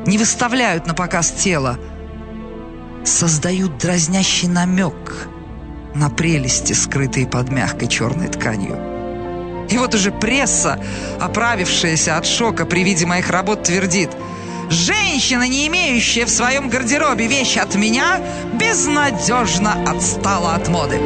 не выставляют на показ тело, создают дразнящий намек на прелести, скрытые под мягкой черной тканью. И вот уже пресса, оправившаяся от шока при виде моих работ, твердит: женщина, не имеющая в своем гардеробе вещи от меня, безнадежно отстала от моды.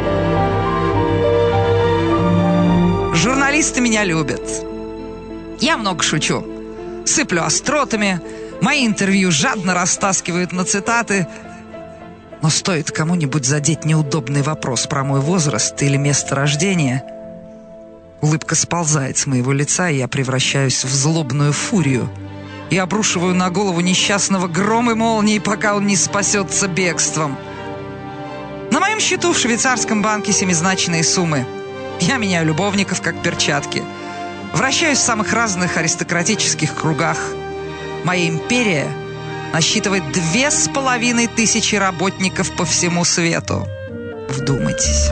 Журналисты меня любят. Я много шучу, сыплю остротами, мои интервью жадно растаскивают на цитаты. Но стоит кому-нибудь задеть неудобный вопрос про мой возраст или место рождения, улыбка сползает с моего лица, и я превращаюсь в злобную фурию и обрушиваю на голову несчастного гром и молнии, пока он не спасется бегством. На моем счету в швейцарском банке семизначные суммы. Я меняю любовников, как перчатки. Вращаюсь в самых разных аристократических кругах. Моя империя насчитывает 2500 работников по всему свету. Вдумайтесь.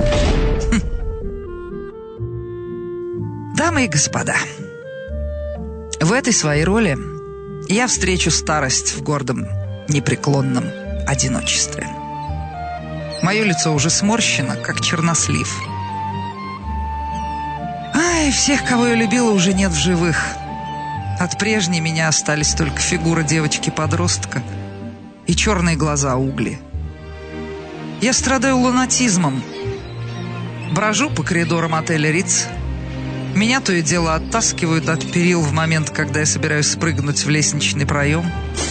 Дамы и господа, в этой своей роли я встречу старость в гордом, непреклонном одиночестве. Мое лицо уже сморщено, как чернослив. Ай, всех, кого я любила, уже нет в живых. От прежней меня остались только фигура девочки-подростка и черные глаза угли. Я страдаю лунатизмом. Брожу по коридорам отеля «Риц». Меня то и дело оттаскивают от перил в момент, когда я собираюсь спрыгнуть в лестничный проем.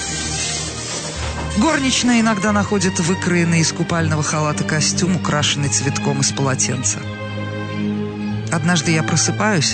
Горничная иногда находит выкроенный из купального халата костюм, украшенный цветком из полотенца. Однажды я просыпаюсь,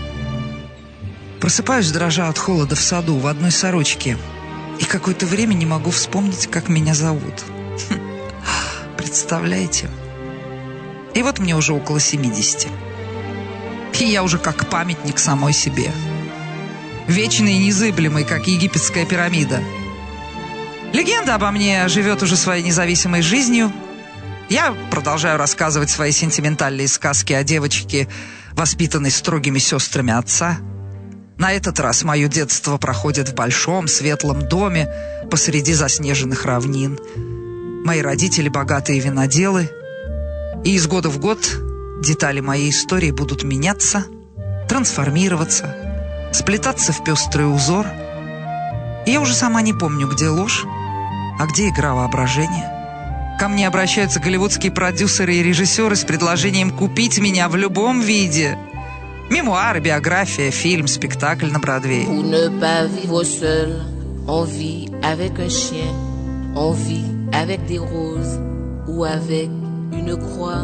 дрожа от холода в саду, в одной сорочке, и какое-то время не могу вспомнить, как меня зовут. Представляете? И вот мне уже около 70. И я уже как памятник самой себе. Вечный и незыблемый, как египетская пирамида. Легенда обо мне живет уже своей независимой жизнью. Я продолжаю рассказывать свои сентиментальные сказки о девочке, воспитанной строгими сестрами отца. На этот раз мое детство проходит в большом светлом доме посреди заснеженных равнин. Мои родители богатые виноделы. И из года в год детали моей истории будут меняться, трансформироваться, сплетаться в пестрый узор. И я уже сама не помню, где ложь, а где игра воображения. Ко мне обращаются голливудские продюсеры и режиссеры с предложением купить меня в любом виде. Мемуары, биография, фильм, спектакль на Бродвее. Pour ne pas vivre seul, on vit avec un chien, on vit avec des roses ou avec une croix.